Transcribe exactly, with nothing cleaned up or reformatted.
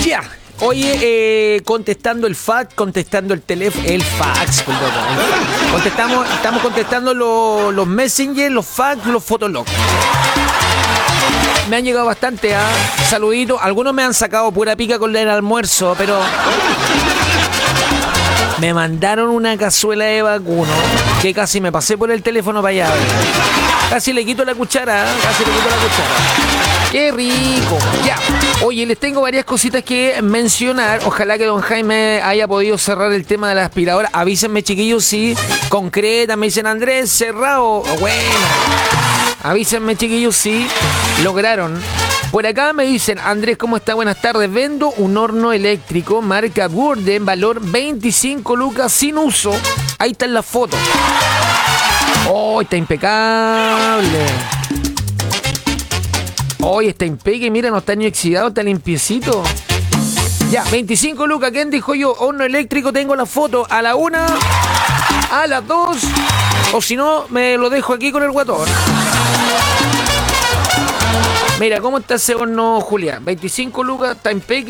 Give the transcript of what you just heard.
Ya. Oye, eh, contestando el fax, contestando el teléfono, el fax, perdón, el fax. Contestamos, estamos contestando lo, los messengers, los fax, los fotologs. Me han llegado bastante, ¿ah? ¿eh? Saluditos. Algunos me han sacado pura pica con el almuerzo, pero me mandaron una cazuela de vacuno que casi me pasé por el teléfono para allá. Casi le quito la cuchara, ¿eh? Casi le quito la cuchara. ¡Qué rico! Ya. Oye, les tengo varias cositas que mencionar. Ojalá que don Jaime haya podido cerrar el tema de la aspiradora. Avísenme, chiquillos, si concreta. Me dicen, Andrés, cerrado. Bueno. Avísenme, chiquillos, si lograron. Por acá me dicen, Andrés, ¿cómo está? Buenas tardes. Vendo un horno eléctrico marca Gurden, valor veinticinco lucas sin uso. Ahí está en la foto. ¡Oh, está impecable! Hoy está impecable, mira, no está ni oxidado, está limpiecito. Ya, veinticinco lucas, ¿quién dijo yo? Horno eléctrico, tengo la foto a la una, a las dos, o si no, me lo dejo aquí con el guatón. Mira, ¿cómo está ese horno, Julián? veinticinco lucas, está impecable.